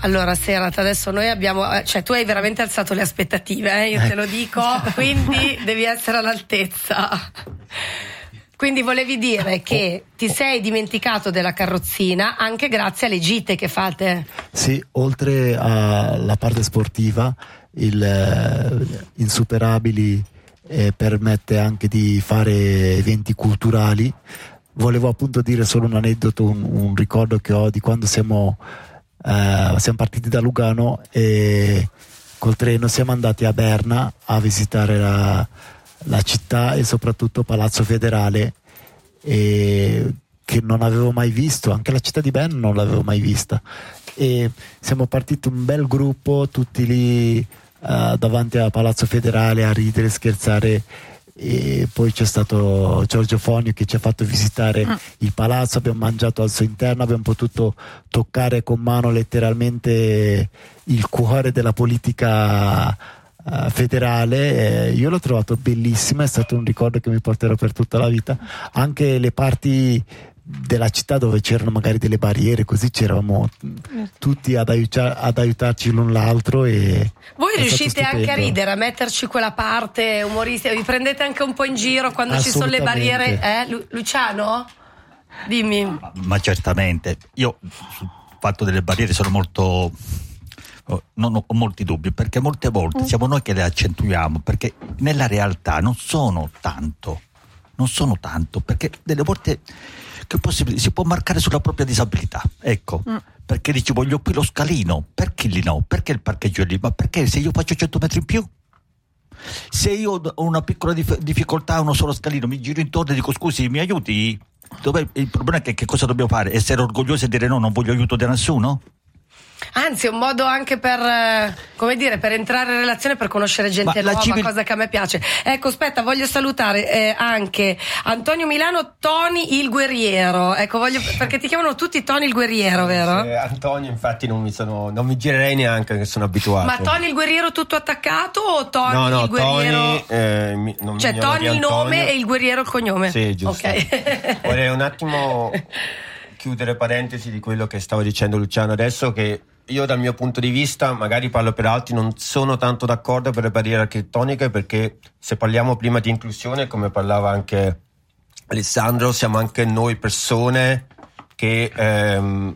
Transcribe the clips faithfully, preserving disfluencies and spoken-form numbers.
Allora Serata, adesso noi abbiamo, cioè tu hai veramente alzato le aspettative, eh? Io te lo dico, quindi devi essere all'altezza. Quindi volevi dire che ti sei dimenticato della carrozzina anche grazie alle gite che fate. Sì, oltre alla parte sportiva, il eh, Insuperabili eh, permette anche di fare eventi culturali. Volevo appunto dire solo un aneddoto, un, un ricordo che ho di quando siamo, eh, siamo partiti da Lugano e col treno siamo andati a Berna a visitare la la città e soprattutto Palazzo Federale, e che non avevo mai visto, anche la città di Berna non l'avevo mai vista, e siamo partiti un bel gruppo tutti lì uh, davanti a Palazzo Federale a ridere, scherzare, e poi c'è stato Giorgio Fonio che ci ha fatto visitare mm. il palazzo, abbiamo mangiato al suo interno, abbiamo potuto toccare con mano letteralmente il cuore della politica Uh, federale. Eh, io l'ho trovato bellissimo, è stato un ricordo che mi porterò per tutta la vita. Anche le parti della città dove c'erano magari delle barriere, così c'eravamo tutti ad, aiuta- ad aiutarci l'un l'altro, e voi riuscite anche a ridere, a metterci quella parte umoristica, vi prendete anche un po' in giro quando ci sono le barriere, eh? Lu- Luciano? Dimmi. Ma, ma certamente, io sul fatto delle barriere sono molto non ho molti dubbi, perché molte volte siamo noi che le accentuiamo, perché nella realtà non sono tanto non sono tanto perché delle volte che possibile, si può marcare sulla propria disabilità, ecco, mm. perché dici voglio qui lo scalino, perché lì no, perché il parcheggio è lì, ma perché se io faccio cento metri in più, se io ho una piccola dif- difficoltà, uno solo scalino, mi giro intorno e dico scusi mi aiuti, dov'è? Il problema è che che cosa dobbiamo fare? Essere orgogliosi e dire no, non voglio aiuto di nessuno? Anzi, è un modo anche per, come dire, per entrare in relazione, per conoscere gente nuova, civil... cosa che a me piace. Ecco, aspetta, voglio salutare eh, anche Antonio Milano, Tony il Guerriero. Ecco, voglio, perché ti chiamano tutti Tony il Guerriero, vero? Eh, Antonio, infatti, non mi sono, non mi girerei neanche, che sono abituato. Ma Tony il Guerriero tutto attaccato o Tony no, no, il Guerriero? Tony, eh, mi, non cioè, mi Tony il Antonio. nome e il Guerriero il cognome. Sì, giusto. Ok. Vorrei un attimo chiudere parentesi di quello che stavo dicendo Luciano adesso, che io dal mio punto di vista, magari parlo per altri, non sono tanto d'accordo per le barriere architettoniche, perché se parliamo prima di inclusione, come parlava anche Alessandro, siamo anche noi persone che ehm,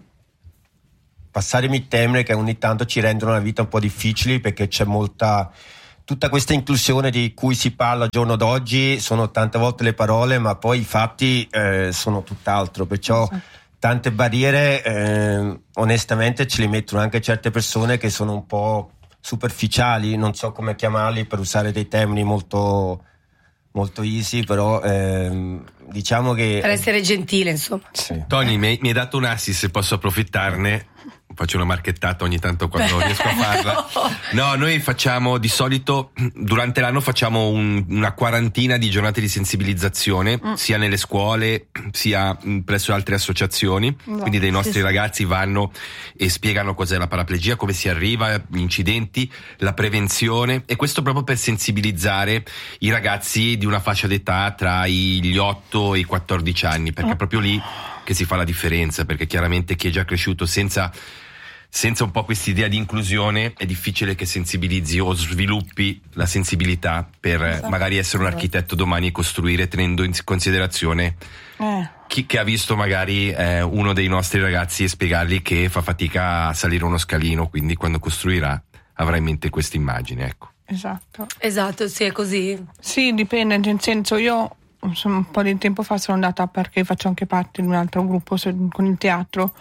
passare mittembre che ogni tanto ci rendono la vita un po' difficili, perché c'è molta tutta questa inclusione di cui si parla al giorno d'oggi, sono tante volte le parole, ma poi i fatti eh, sono tutt'altro, perciò tante barriere eh, onestamente ce li mettono anche certe persone che sono un po' superficiali, non so come chiamarli per usare dei termini molto molto easy, però ehm, diciamo che per essere gentile, insomma. Sì. Tony, mi hai, mi hai dato un assist, se posso approfittarne. Faccio una marchettata ogni tanto quando riesco a farla. No, noi facciamo di solito durante l'anno facciamo un, una quarantina di giornate di sensibilizzazione, mm. sia nelle scuole sia presso altre associazioni. No, quindi dei nostri sì, ragazzi vanno e spiegano cos'è la paraplegia, come si arriva, gli incidenti, la prevenzione, e questo proprio per sensibilizzare i ragazzi di una fascia d'età tra gli otto e i quattordici anni, perché è proprio lì che si fa la differenza, perché chiaramente chi è già cresciuto senza senza un po' quest'idea di inclusione è difficile che sensibilizzi o sviluppi la sensibilità per esatto. magari essere un architetto domani e costruire, tenendo in considerazione eh. chi che ha visto magari eh, uno dei nostri ragazzi e spiegargli che fa fatica a salire uno scalino, quindi quando costruirà avrà in mente questa immagine, ecco. Esatto. Esatto, sì, è così. Sì, dipende, nel senso, io un po' di tempo fa sono andata, perché faccio anche parte di un altro gruppo con il teatro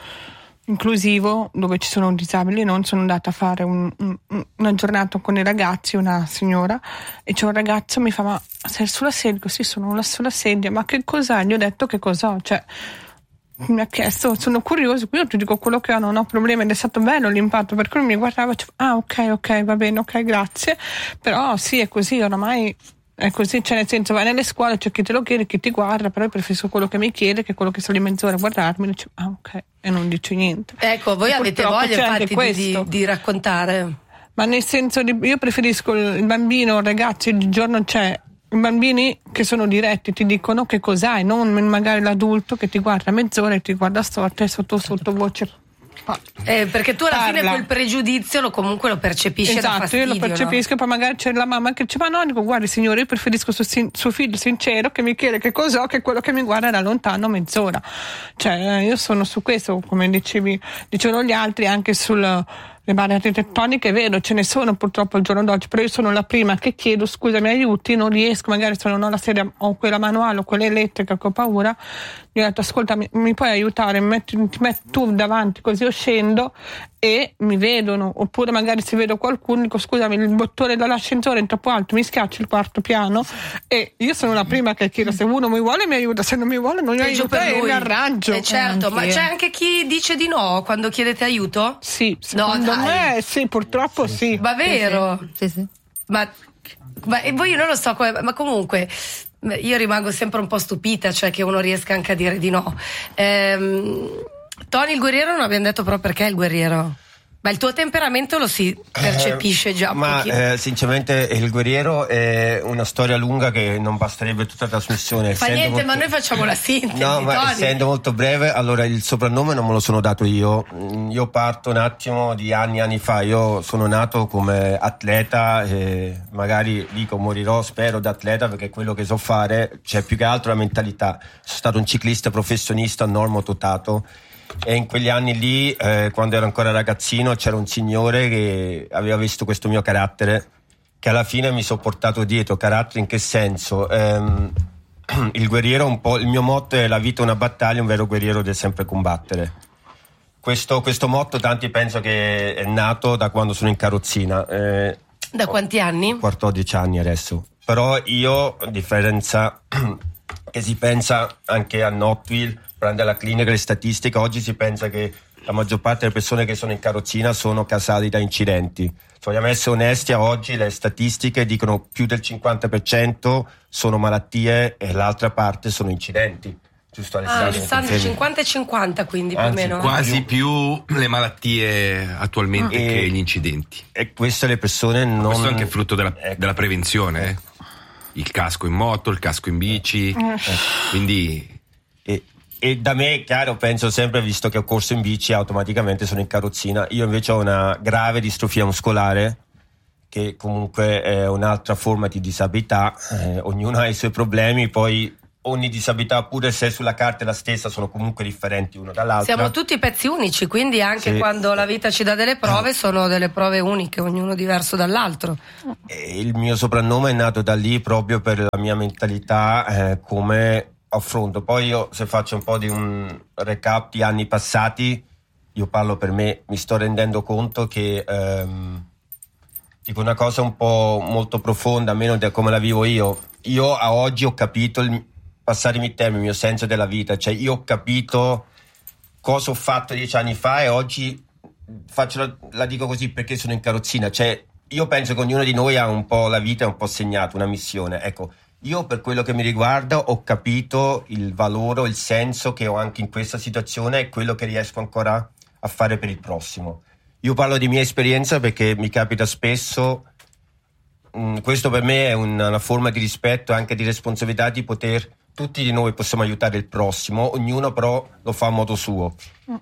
inclusivo dove ci sono disabili, non sono andata a fare un, un, una giornata con i ragazzi, una signora, e c'è un ragazzo mi fa ma sei sulla sedia? Sì, sono sulla sedia, ma che cos'è? Gli ho detto che cos'ho, cioè mi ha chiesto, sono curioso, io ti dico quello che ho, non ho problemi, ed è stato bello l'impatto, perché lui mi guardava e diceva, ah ok ok va bene, ok grazie, però sì è così, oramai è così, cioè nel senso vai nelle scuole, c'è chi te lo chiede, chi ti guarda, però io preferisco quello che mi chiede che quello che sta lì mezz'ora a guardarmi e dice ah ok, e non dice niente. Ecco, voi e avete voglia infatti di, di, di raccontare, ma nel senso di, io preferisco il bambino, il ragazzo, il giorno c'è i bambini che sono diretti, ti dicono che cos'hai, non magari l'adulto che ti guarda mezz'ora e ti guarda storta e sotto sottovoce Eh, perché tu alla parla. fine quel pregiudizio lo comunque lo percepisci, esatto, da fastidio, io lo percepisco, no? Poi magari c'è la mamma che dice: ma no, dico, guardi signore, io preferisco suo, suo figlio sincero che mi chiede che cos'ho che quello che mi guarda da lontano mezz'ora. Cioè io sono su questo, come dicevi, dicevano gli altri, anche sul le barriere architettoniche. È vero, ce ne sono purtroppo al giorno d'oggi, però io sono la prima che chiedo scusa, mi aiuti, non riesco, magari se non ho la sedia o quella manuale o quella elettrica che ho paura, gli ho detto ascolta, mi, mi puoi aiutare, mi metti, ti metti tu davanti così io scendo e mi vedono. Oppure magari se vedo qualcuno dico scusami, il bottone dell'ascensore è troppo alto, mi schiaccio il quarto piano, e io sono la prima che chiedo, se uno mi vuole mi aiuta, se non mi vuole non mi Peggio aiuta per e lui. mi arraggio. Eh, certo, Anche. ma c'è anche chi dice di no quando chiedete aiuto? Sì, No, secondo dai. me sì, purtroppo sì, sì. Ma vero? Sì, sì. Ma, ma e poi io non lo so come, ma comunque io rimango sempre un po' stupita, cioè che uno riesca anche a dire di no. Ehm, Tony il guerriero non abbiamo detto però perché è il guerriero. Ma il tuo temperamento lo si percepisce già eh, un ma pochino. eh, sinceramente il guerriero è una storia lunga che non basterebbe tutta la trasmissione. Fa niente, molto... ma noi facciamo la sintesi. No, ma Tony. essendo molto breve, allora il soprannome non me lo sono dato io. Io parto un attimo di anni e anni fa. Io sono nato come atleta e magari dico morirò, spero, da atleta, perché è quello che so fare. C'è più che altro la mentalità. Sono stato un ciclista professionista normodotato. E in quegli anni lì, eh, quando ero ancora ragazzino, c'era un signore che aveva visto questo mio carattere, che alla fine mi sono portato dietro. Carattere in che senso? Ehm, il guerriero, un po', il mio motto è: la vita è una battaglia, un vero guerriero deve sempre combattere. Questo, questo motto tanti penso che è nato da quando sono in carrozzina. Eh, Da quanti anni? quattordici anni adesso. Però io, a differenza che si pensa anche a Knoxville, prende la clinica, le statistiche, oggi si pensa che la maggior parte delle persone che sono in carrozzina sono causati da incidenti. Vogliamo essere onesti, a oggi le statistiche dicono più del cinquanta per cento sono malattie e l'altra parte sono incidenti. Giusto, Ah, Alessandro? Alessandro, cinquanta e cinquanta quindi più o Anzi, meno. Quasi più le malattie attualmente E- che gli incidenti. E queste le persone non... Questo è anche frutto della, Ecco. della prevenzione, eh? Il casco in moto, il casco in bici, quindi... E, e da me, chiaro, penso sempre, visto che ho corso in bici, automaticamente sono in carrozzina. Io invece ho una grave distrofia muscolare, che comunque è un'altra forma di disabilità. Eh, ognuno ha i suoi problemi, poi ogni disabilità, pure se sulla carta è la stessa, sono comunque differenti uno dall'altro. Siamo tutti pezzi unici, quindi anche Sì. quando la vita ci dà delle prove, sono delle prove uniche, ognuno diverso dall'altro. E il mio soprannome è nato da lì proprio per la mia mentalità, eh, come affronto. Poi io, se faccio un po' di un recap di anni passati, io parlo per me, mi sto rendendo conto che ehm, dico una cosa un po' molto profonda, almeno da come la vivo io. Io a oggi ho capito, il, passatemi il termine, il mio senso della vita, cioè io ho capito cosa ho fatto dieci anni fa e oggi faccio la, la dico così perché sono in carrozzina. Cioè io penso che ognuno di noi ha un po' la vita, è un po' segnato, una missione. Ecco, io per quello che mi riguarda ho capito il valore, il senso che ho anche in questa situazione e quello che riesco ancora a fare per il prossimo. Io parlo di mia esperienza perché mi capita spesso, mh, questo per me è una, una forma di rispetto e anche di responsabilità, di poter, tutti di noi possiamo aiutare il prossimo, ognuno però lo fa a modo suo.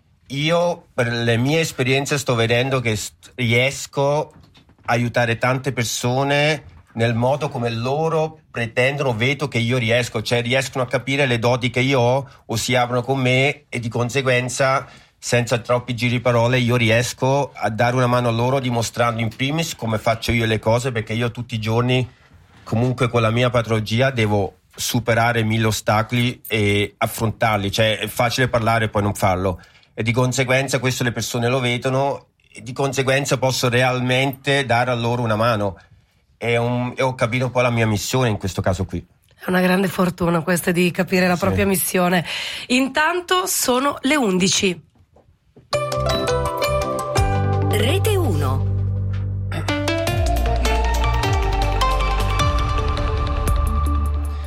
Io per le mie esperienze sto vedendo che st- riesco a aiutare tante persone nel modo come loro pretendono, vedo che io riesco, cioè riescono a capire le doti che io ho o si aprono con me e di conseguenza, senza troppi giriparole, io riesco a dare una mano a loro dimostrando in primis come faccio io le cose, perché io tutti i giorni comunque con la mia patologia devo superare mille ostacoli e affrontarli, cioè è facile parlare e poi non farlo, e di conseguenza questo le persone lo vedono e di conseguenza posso realmente dare a loro una mano. E, un, e ho capito un po' la mia missione in questo caso qui. È una grande fortuna questa di capire la Sì. propria missione. Intanto sono le undici. Rete uno. In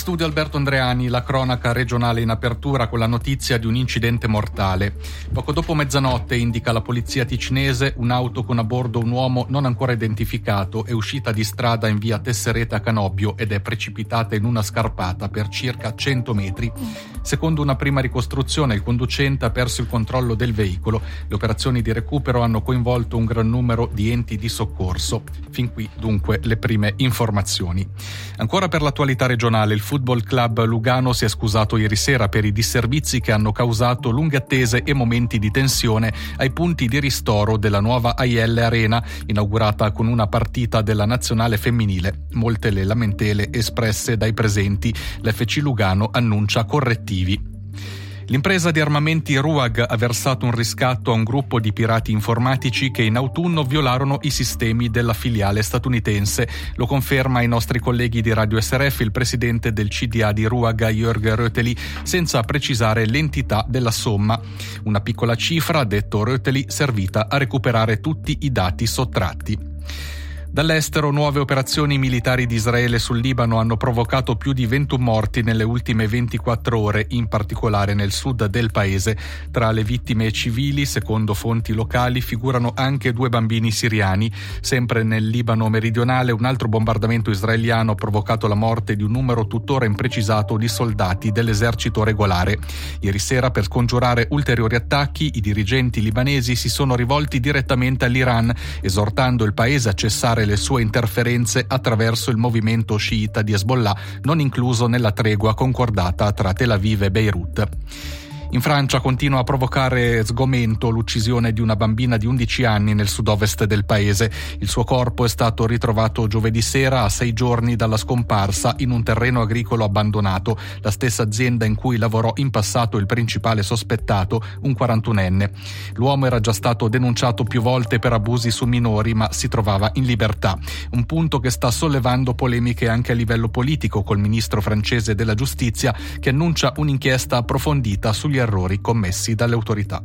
studio Alberto Andreani, la cronaca regionale in apertura con la notizia di un incidente mortale. Poco dopo mezzanotte, indica la polizia ticinese, un'auto con a bordo un uomo non ancora identificato è uscita di strada in via Tessereta a Canobbio ed è precipitata in una scarpata per circa cento metri. Secondo una prima ricostruzione, il conducente ha perso il controllo del veicolo. Le operazioni di recupero hanno coinvolto un gran numero di enti di soccorso. Fin qui dunque le prime informazioni. Ancora per l'attualità regionale, il Football Club Lugano si è scusato ieri sera per i disservizi che hanno causato lunghe attese e momenti di tensione ai punti di ristoro della nuova A I L Arena, inaugurata con una partita della nazionale femminile. Molte le lamentele espresse dai presenti. L'F C Lugano annuncia correttivi. L'impresa di armamenti RUAG ha versato un riscatto a un gruppo di pirati informatici che in autunno violarono i sistemi della filiale statunitense. Lo conferma ai nostri colleghi di Radio S R F il presidente del C D A di RUAG, Jörg Röteli, senza precisare l'entità della somma. Una piccola cifra, ha detto Röteli, servita a recuperare tutti i dati sottratti. Dall'estero, nuove operazioni militari di Israele sul Libano hanno provocato più di ventuno morti nelle ultime ventiquattro ore, in particolare nel sud del paese. Tra le vittime civili, secondo fonti locali, figurano anche due bambini siriani. Sempre nel Libano meridionale, un altro bombardamento israeliano ha provocato la morte di un numero tuttora imprecisato di soldati dell'esercito regolare. Ieri sera, per scongiurare ulteriori attacchi, i dirigenti libanesi si sono rivolti direttamente all'Iran, esortando il paese a cessare le sue interferenze attraverso il movimento sciita di Hezbollah, non incluso nella tregua concordata tra Tel Aviv e Beirut. In Francia continua a provocare sgomento l'uccisione di una bambina di undici anni nel sud-ovest del paese. Il suo corpo è stato ritrovato giovedì sera, a sei giorni dalla scomparsa, in un terreno agricolo abbandonato, la stessa azienda in cui lavorò in passato il principale sospettato, un quarantunenne. L'uomo era già stato denunciato più volte per abusi su minori, ma si trovava in libertà. Un punto che sta sollevando polemiche anche a livello politico, col ministro francese della giustizia che annuncia un'inchiesta approfondita sugli errori commessi dalle autorità.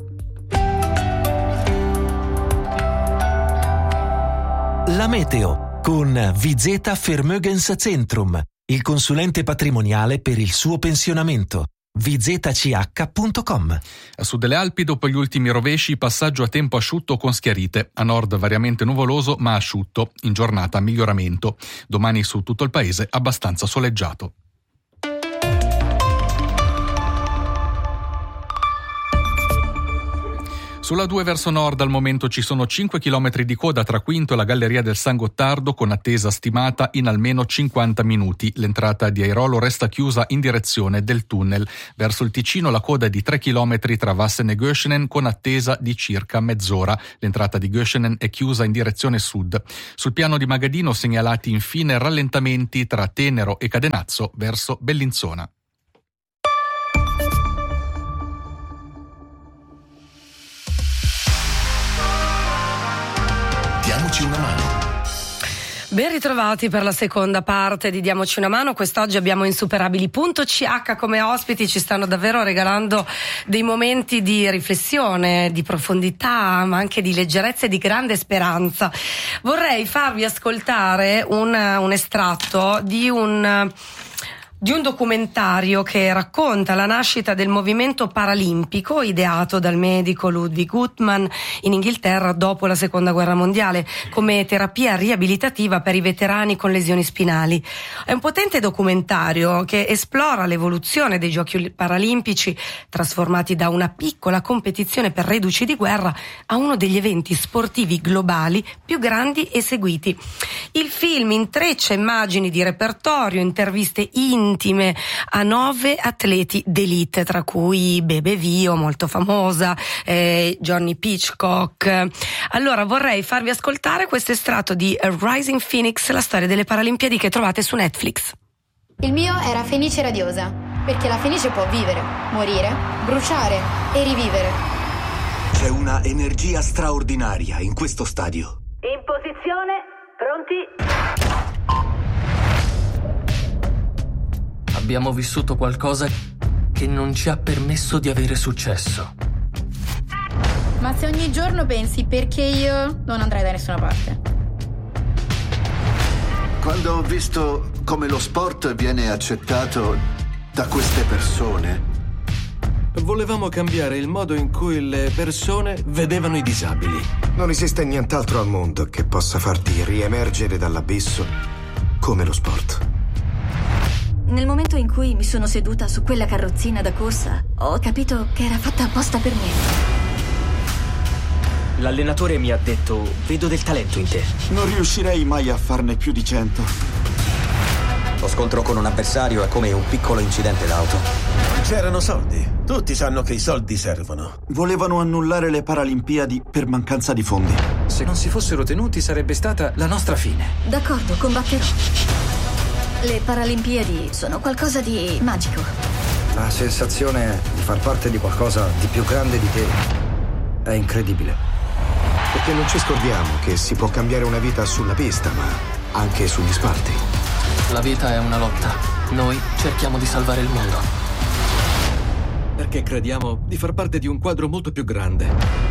La meteo con Vizeta Vermögenszentrum, il consulente patrimoniale per il suo pensionamento. vizetac punto com. A sud delle Alpi, dopo gli ultimi rovesci, passaggio a tempo asciutto con schiarite. A nord variamente nuvoloso ma asciutto. In giornata miglioramento. Domani su tutto il paese abbastanza soleggiato. Sulla due verso nord al momento ci sono cinque chilometri di coda tra Quinto e la Galleria del San Gottardo, con attesa stimata in almeno cinquanta minuti. L'entrata di Airolo resta chiusa in direzione del tunnel. Verso il Ticino la coda è di tre chilometri tra Vassen e Göschenen, con attesa di circa mezz'ora. L'entrata di Göschenen è chiusa in direzione sud. Sul piano di Magadino segnalati infine rallentamenti tra Tenero e Cadenazzo verso Bellinzona. Diamoci una mano. Ben ritrovati per la seconda parte di Diamoci una mano. Quest'oggi abbiamo Insuperabili punto c h come ospiti. Ci stanno davvero regalando dei momenti di riflessione, di profondità, ma anche di leggerezza e di grande speranza. Vorrei farvi ascoltare un, un estratto di un di un documentario che racconta la nascita del movimento paralimpico ideato dal medico Ludwig Guttmann in Inghilterra dopo la seconda guerra mondiale come terapia riabilitativa per i veterani con lesioni spinali. È un potente documentario che esplora l'evoluzione dei giochi paralimpici, trasformati da una piccola competizione per reduci di guerra a uno degli eventi sportivi globali più grandi e seguiti. Il film intreccia immagini di repertorio, interviste in intime a nove atleti d'élite, tra cui Bebe Vio, molto famosa, eh, Johnny Pitchcock. Allora vorrei farvi ascoltare questo estratto di Rising Phoenix, la storia delle Paralimpiadi, che trovate su Netflix. Il mio era Fenice Radiosa, perché la Fenice può vivere, morire, bruciare e rivivere. C'è una energia straordinaria in questo stadio. In posizione, pronti? Abbiamo vissuto qualcosa che non ci ha permesso di avere successo. Ma se ogni giorno pensi perché io non andrai da nessuna parte. Quando ho visto come lo sport viene accettato da queste persone, volevamo cambiare il modo in cui le persone vedevano i disabili. Non esiste nient'altro al mondo che possa farti riemergere dall'abisso come lo sport. Nel momento in cui mi sono seduta su quella carrozzina da corsa, ho capito che era fatta apposta per me. L'allenatore mi ha detto: vedo del talento in te. Non riuscirei mai a farne più di cento. Lo scontro con un avversario è come un piccolo incidente d'auto. C'erano soldi. Tutti sanno che i soldi servono. Volevano annullare le Paralimpiadi per mancanza di fondi. Se non si fossero tenuti sarebbe stata la nostra fine. D'accordo, combatterò. Le Paralimpiadi sono qualcosa di magico. La sensazione di far parte di qualcosa di più grande di te è incredibile. Perché non ci scordiamo che si può cambiare una vita sulla pista, ma anche sugli spalti. La vita è una lotta. Noi cerchiamo di salvare il mondo. Perché crediamo di far parte di un quadro molto più grande.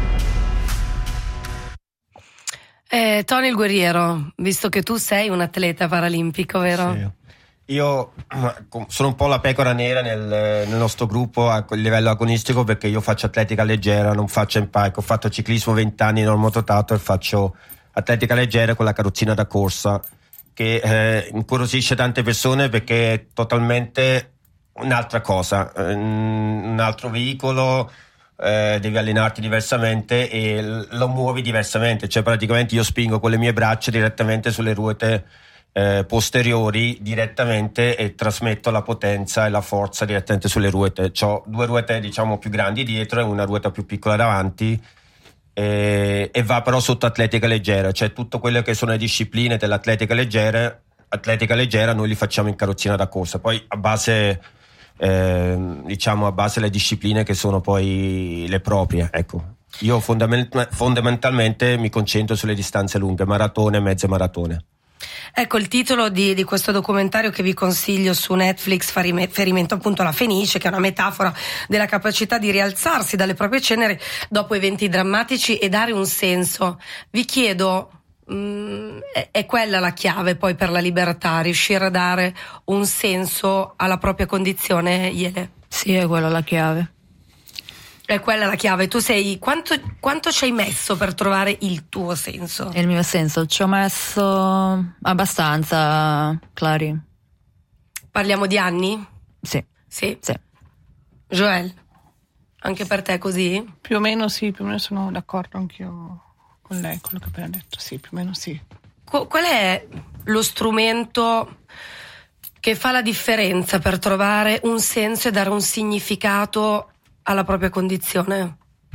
Eh, Tony il guerriero, visto che tu sei un atleta paralimpico, vero? Sì. Io sono un po' la pecora nera nel, nel nostro gruppo a livello agonistico, perché io faccio atletica leggera, non faccio in bike. Ho fatto ciclismo vent'anni, non ho mototato, e faccio atletica leggera con la carrozzina da corsa, che eh, incuriosisce tante persone perché è totalmente un'altra cosa, un altro veicolo. Eh, devi allenarti diversamente e lo muovi diversamente, cioè praticamente io spingo con le mie braccia direttamente sulle ruote eh, posteriori direttamente e trasmetto la potenza e la forza direttamente sulle ruote. C'ho due ruote diciamo più grandi dietro e una ruota più piccola davanti, e, e va però sotto atletica leggera, cioè tutto quello che sono le discipline dell'atletica leggera atletica leggera noi li facciamo in carrozzina da corsa, poi a base Eh, diciamo a base le discipline che sono poi le proprie. Ecco, io fondament- fondamentalmente mi concentro sulle distanze lunghe, maratone e mezze maratone. Ecco, il titolo di, di questo documentario che vi consiglio su Netflix fa riferimento appunto alla Fenice, che è una metafora della capacità di rialzarsi dalle proprie ceneri dopo eventi drammatici e dare un senso. Vi chiedo, Mm, è, è quella la chiave poi per la libertà, riuscire a dare un senso alla propria condizione, Iele? Sì, è quella la chiave. È quella la chiave. Tu sei quanto, quanto ci hai messo per trovare il tuo senso? Il mio senso ci ho messo abbastanza, Clary. Parliamo di anni? Sì. Sì? Sì. Joel, anche per te è così? Più o meno sì, più o meno sono d'accordo anch'io con lei, quello che appena detto, sì, più o meno sì. Qu- qual è lo strumento che fa la differenza per trovare un senso e dare un significato alla propria condizione?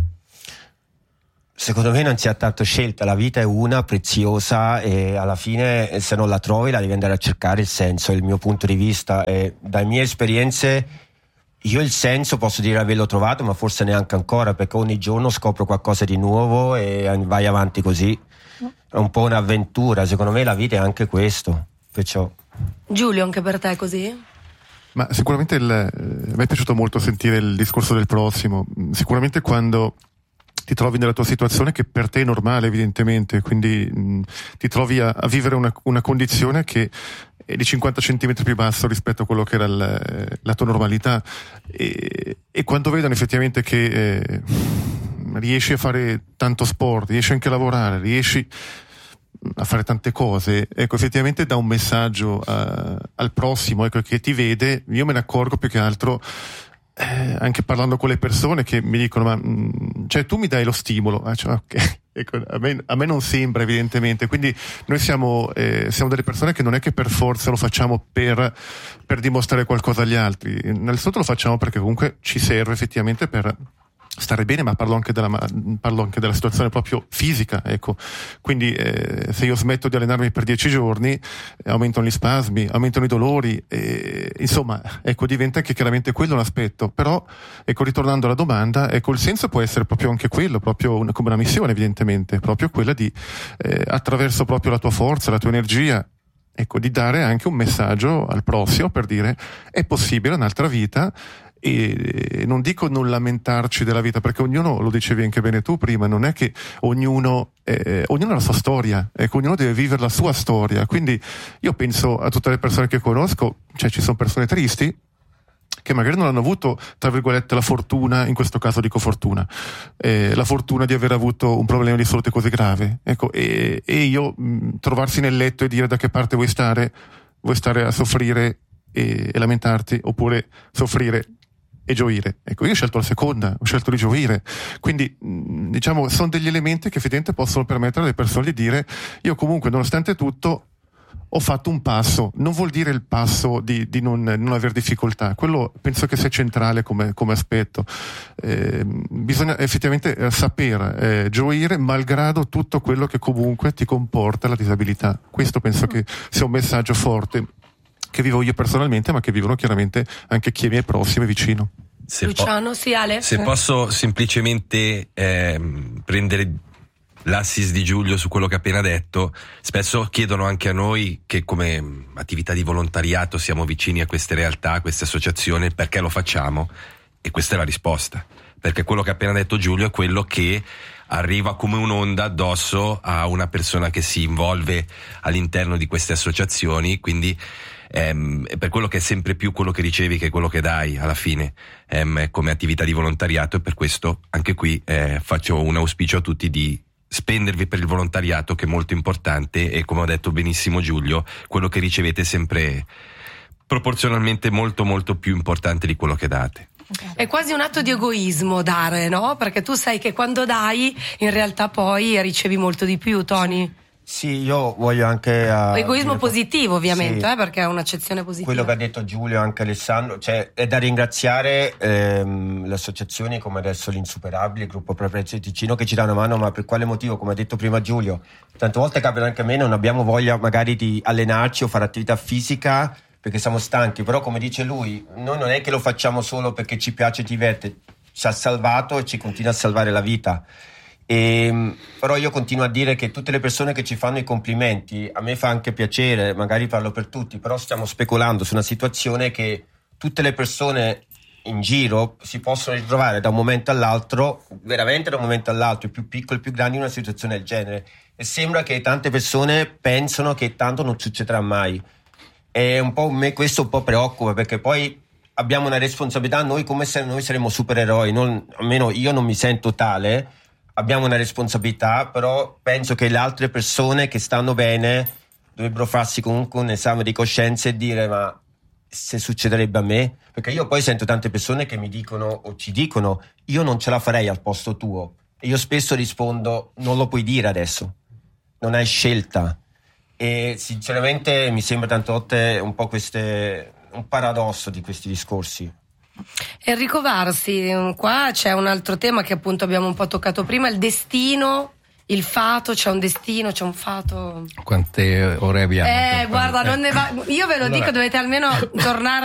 Secondo me non c'è tanto scelta, la vita è una, preziosa, e alla fine se non la trovi la devi andare a cercare il senso. Il mio punto di vista è, dalle mie esperienze, io il senso posso dire averlo trovato, ma forse neanche ancora, perché ogni giorno scopro qualcosa di nuovo e vai avanti così. È un po' un'avventura, secondo me la vita è anche questo. Perciò. Giulio, anche per te è così? Ma sicuramente il, a me è piaciuto molto sentire il discorso del prossimo. Sicuramente quando ti trovi nella tua situazione, che per te è normale evidentemente, quindi mh, ti trovi a, a vivere una, una condizione che è di cinquanta centimetri più basso rispetto a quello che era il, la tua normalità, e, e quando vedono effettivamente che eh, riesci a fare tanto sport, riesci anche a lavorare, riesci a fare tante cose, ecco, effettivamente dà un messaggio uh, al prossimo, ecco, che ti vede. Io me ne accorgo più che altro eh, anche parlando con le persone che mi dicono: ma mh, cioè tu mi dai lo stimolo, ah, cioè, ok, ecco, a me, a me non sembra evidentemente, quindi noi siamo eh, siamo delle persone che non è che per forza lo facciamo per per dimostrare qualcosa agli altri, innanzitutto lo facciamo perché comunque ci serve effettivamente per stare bene, ma parlo anche della, parlo anche della situazione proprio fisica, ecco. Quindi eh, se io smetto di allenarmi per dieci giorni, eh, aumentano gli spasmi, aumentano i dolori, eh, insomma, ecco, diventa anche chiaramente quello un aspetto. Però, ecco, ritornando alla domanda, ecco, il senso può essere proprio anche quello, proprio una, come una missione evidentemente, proprio quella di, eh, attraverso proprio la tua forza, la tua energia, ecco, di dare anche un messaggio al prossimo per dire: è possibile un'altra vita, e non dico non lamentarci della vita, perché ognuno, lo dicevi anche bene tu prima, non è che ognuno eh, ognuno ha la sua storia, ecco, ognuno deve vivere la sua storia, quindi io penso a tutte le persone che conosco, cioè ci sono persone tristi che magari non hanno avuto, tra virgolette, la fortuna, in questo caso dico fortuna, eh, la fortuna di aver avuto un problema di salute così grave, ecco, e, e io mh, trovarsi nel letto e dire da che parte vuoi stare, vuoi stare a soffrire e, e lamentarti, oppure soffrire e gioire. Ecco, io ho scelto la seconda, ho scelto di gioire, quindi mh, diciamo sono degli elementi che effettivamente possono permettere alle persone di dire io comunque nonostante tutto ho fatto un passo. Non vuol dire il passo di, di non, non aver difficoltà, quello penso che sia centrale come, come aspetto. Eh, bisogna effettivamente saper eh, gioire malgrado tutto quello che comunque ti comporta la disabilità. Questo penso che sia un messaggio forte che vivo io personalmente, ma che vivono chiaramente anche chi è miei prossimi e vicino. Se Luciano, po- sì, Ale? Se posso semplicemente eh, prendere l'assist di Giulio su quello che ha appena detto, spesso chiedono anche a noi che come attività di volontariato siamo vicini a queste realtà, a queste associazioni, perché lo facciamo, e questa è la risposta, perché quello che ha appena detto Giulio è quello che arriva come un'onda addosso a una persona che si involve all'interno di queste associazioni, quindi ehm, è per quello che è sempre più quello che ricevi che quello che dai alla fine ehm, come attività di volontariato, e per questo anche qui eh, faccio un auspicio a tutti di spendervi per il volontariato, che è molto importante, e come ha detto benissimo Giulio, quello che ricevete è sempre proporzionalmente molto molto più importante di quello che date. È quasi un atto di egoismo dare, no? Perché tu sai che quando dai in realtà poi ricevi molto di più, Tony. Sì, io voglio anche uh, egoismo dire, positivo ovviamente, sì, eh, perché è un'accezione positiva. quello che ha detto Giulio, anche Alessandro, cioè è da ringraziare ehm, le associazioni come adesso l'Insuperabile, il gruppo Preprezzo di Ticino, che ci danno una mano. Ma per quale motivo? Come ha detto prima Giulio, tante volte capita anche a me, non abbiamo voglia magari di allenarci o fare attività fisica perché siamo stanchi, però come dice lui, noi non è che lo facciamo solo perché ci piace e diverte, ci ha salvato e ci continua a salvare la vita. E, però io continuo a dire che tutte le persone che ci fanno i complimenti, a me fa anche piacere, magari parlo per tutti, però stiamo speculando su una situazione che tutte le persone in giro si possono ritrovare da un momento all'altro, veramente da un momento all'altro, i più piccoli, i più grandi, in una situazione del genere, e sembra che tante persone pensano che tanto non succederà mai, e un po' me questo un po' preoccupa, perché poi abbiamo una responsabilità noi, come se noi saremmo supereroi, non, almeno io non mi sento tale. Abbiamo una responsabilità, però penso che le altre persone che stanno bene dovrebbero farsi comunque un esame di coscienza e dire: ma se succederebbe a me? Perché io poi sento tante persone che mi dicono o ci dicono: io non ce la farei al posto tuo, e io spesso rispondo: non lo puoi dire adesso, non hai scelta. E sinceramente mi sembra tante volte un po' queste, un paradosso di questi discorsi. Enrico Varsi, qua c'è un altro tema che appunto abbiamo un po' toccato prima, il destino, il fato. C'è un destino, c'è un fato. Quante ore abbiamo? Eh, guarda, non ne va... io ve lo allora... dico, dovete almeno tornare